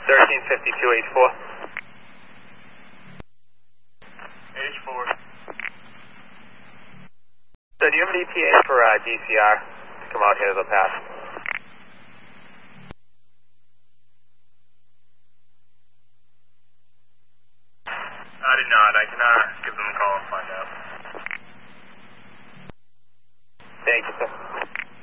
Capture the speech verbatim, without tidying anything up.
thirteen fifty-two H four. H four. So do you have an E T A for uh, D C R to come out here to the pass? I do not. I can uh, give them a call and find out. Thank you, sir.